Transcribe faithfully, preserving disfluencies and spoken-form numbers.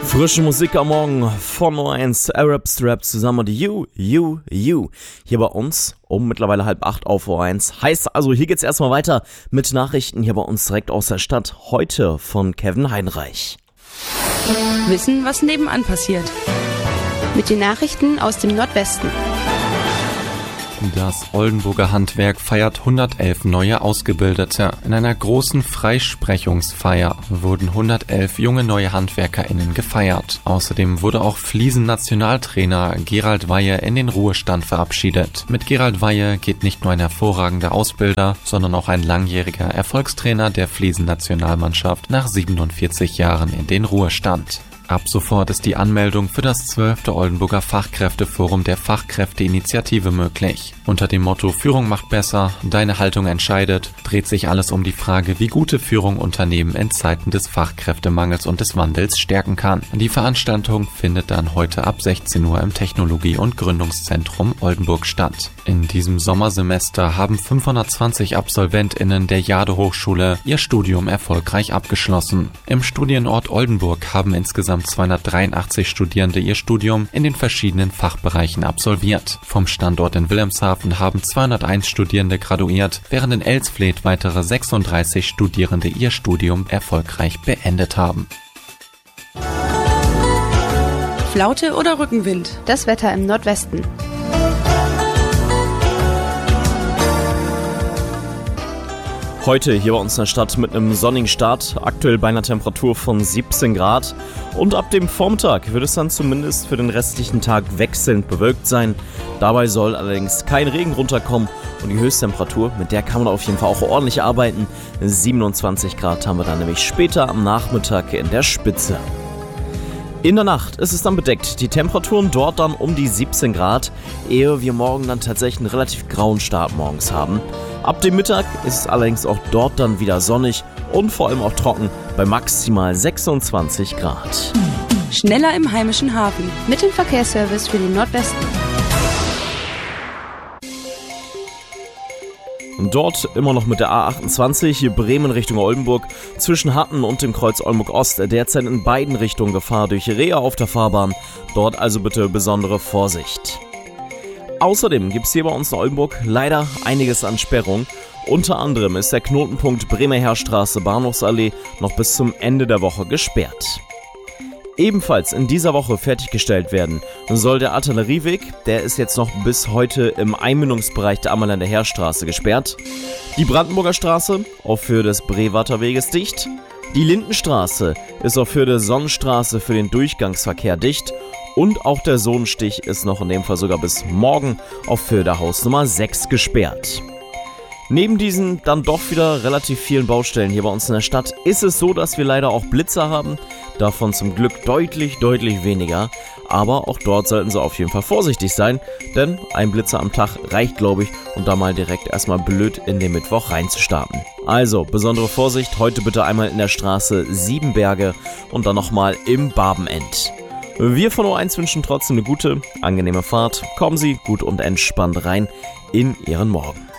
Frische Musik am Morgen von O eins, Arab Strap zusammen die You, You, You. Hier bei uns um mittlerweile halb acht auf O eins. Heißt also, hier geht's erstmal weiter mit Nachrichten hier bei uns direkt aus der Stadt. Heute von Kevin Heinreich. Wissen, was nebenan passiert. Mit den Nachrichten aus dem Nordwesten. Das Oldenburger Handwerk feiert hundertelf neue Ausgebildete. In einer großen Freisprechungsfeier wurden hundertelf junge neue HandwerkerInnen gefeiert. Außerdem wurde auch Fliesen-Nationaltrainer Gerald Weihe in den Ruhestand verabschiedet. Mit Gerald Weihe geht nicht nur ein hervorragender Ausbilder, sondern auch ein langjähriger Erfolgstrainer der Fliesen-Nationalmannschaft nach siebenundvierzig Jahren in den Ruhestand. Ab sofort ist die Anmeldung für das zwölfte Oldenburger Fachkräfteforum der Fachkräfteinitiative möglich. Unter dem Motto Führung macht besser, deine Haltung entscheidet, dreht sich alles um die Frage, wie gute Führung Unternehmen in Zeiten des Fachkräftemangels und des Wandels stärken kann. Die Veranstaltung findet dann heute ab sechzehn Uhr im Technologie- und Gründungszentrum Oldenburg statt. In diesem Sommersemester haben fünfhundertzwanzig AbsolventInnen der Jade-Hochschule ihr Studium erfolgreich abgeschlossen. Im Studienort Oldenburg haben insgesamt zweihundertdreiundachtzig Studierende ihr Studium in den verschiedenen Fachbereichen absolviert. Vom Standort in Wilhelmshaven haben zweihunderteins Studierende graduiert, während in Elsfleth weitere sechsunddreißig Studierende ihr Studium erfolgreich beendet haben. Flaute oder Rückenwind? Das Wetter im Nordwesten. Heute hier bei uns in der Stadt mit einem sonnigen Start, aktuell bei einer Temperatur von siebzehn Grad. Und ab dem Vormittag wird es dann zumindest für den restlichen Tag wechselnd bewölkt sein. Dabei soll allerdings kein Regen runterkommen und die Höchsttemperatur, mit der kann man auf jeden Fall auch ordentlich arbeiten. siebenundzwanzig Grad haben wir dann nämlich später am Nachmittag in der Spitze. In der Nacht ist es dann bedeckt, die Temperaturen dort dann um die siebzehn Grad, ehe wir morgen dann tatsächlich einen relativ grauen Start morgens haben. Ab dem Mittag ist es allerdings auch dort dann wieder sonnig und vor allem auch trocken bei maximal sechsundzwanzig Grad. Schneller im heimischen Hafen. Mit dem Verkehrsservice für den Nordwesten. Und dort immer noch mit der A achtundzwanzig, Bremen Richtung Oldenburg, zwischen Hatten und dem Kreuz Oldenburg Ost, derzeit in beiden Richtungen Gefahr durch Rehe auf der Fahrbahn. Dort also bitte besondere Vorsicht. Außerdem gibt es hier bei uns in Oldenburg leider einiges an Sperrung. Unter anderem ist der Knotenpunkt Bremer Heerstraße Bahnhofsallee noch bis zum Ende der Woche gesperrt. Ebenfalls in dieser Woche fertiggestellt werden soll der Artillerieweg, der ist jetzt noch bis heute im Einmündungsbereich der Ammerländer Heerstraße gesperrt. Die Brandenburger Straße auf Höhe des Brewarter Weges dicht. Die Lindenstraße ist auf Höhe der Sonnenstraße für den Durchgangsverkehr dicht. Und auch der Sohnenstich ist noch in dem Fall sogar bis morgen auf Höhe der Hausnummer sechs gesperrt. Neben diesen dann doch wieder relativ vielen Baustellen hier bei uns in der Stadt ist es so, dass wir leider auch Blitzer haben. Davon zum Glück deutlich, deutlich weniger. Aber auch dort sollten Sie auf jeden Fall vorsichtig sein, denn ein Blitzer am Tag reicht, glaube ich, um da mal direkt erstmal blöd in den Mittwoch reinzustarten. Also, besondere Vorsicht, heute bitte einmal in der Straße Siebenberge und dann nochmal im Barbenend. Wir von O eins wünschen trotzdem eine gute, angenehme Fahrt. Kommen Sie gut und entspannt rein in Ihren Morgen.